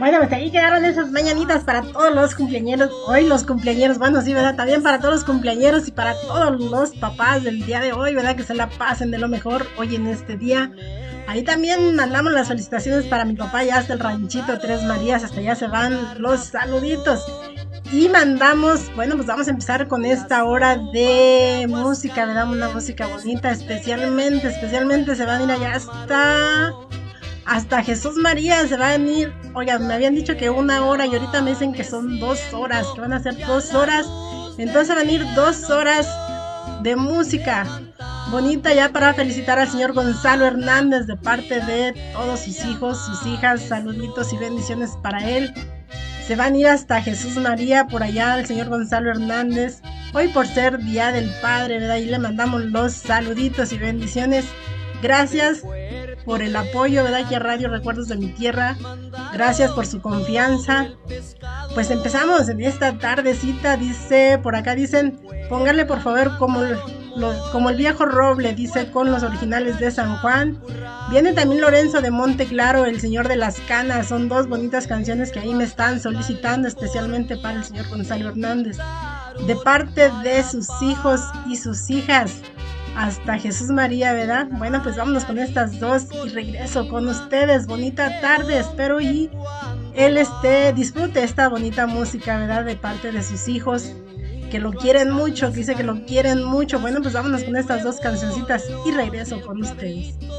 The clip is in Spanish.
Bueno, pues ahí quedaron esas mañanitas para todos los cumpleañeros. Hoy los cumpleañeros, bueno, sí, ¿verdad? También para todos los cumpleañeros y para todos los papás del día de hoy, ¿verdad? Que se la pasen de lo mejor hoy en este día. Ahí también mandamos las felicitaciones para mi papá ya hasta el ranchito Tres Marías, hasta allá se van los saluditos. Y mandamos, bueno, pues vamos a empezar con esta hora de música, ¿verdad? Una música bonita, especialmente se van a ir allá hasta Jesús María, se van a ir. Oigan, me habían dicho que 1 hora y ahorita me dicen que son 2 horas, que van a ser 2 horas. Entonces van a ir 2 horas de música bonita ya para felicitar al señor Gonzalo Hernández de parte de todos sus hijos, sus hijas, saluditos y bendiciones para él. Se van a ir hasta Jesús María, por allá el señor Gonzalo Hernández, hoy por ser Día del Padre, ¿verdad? Y le mandamos los saluditos y bendiciones. Gracias por el apoyo, ¿verdad? Aquí a Radio Recuerdos de mi Tierra. Gracias por su confianza. Pues empezamos en esta tardecita, dice, por acá dicen, póngale por favor como el viejo roble, dice, con los originales de San Juan. Viene también Lorenzo de Monte Claro, el señor de las canas. Son dos bonitas canciones que ahí me están solicitando, especialmente para el señor Gonzalo Hernández, de parte de sus hijos y sus hijas hasta Jesús María, ¿verdad? Bueno, pues vámonos con estas dos y regreso con ustedes. Bonita tarde, espero y él disfrute esta bonita música, ¿verdad? De parte de sus hijos, que lo quieren mucho, que dice que lo quieren mucho. Bueno, pues vámonos con estas dos cancioncitas y regreso con ustedes.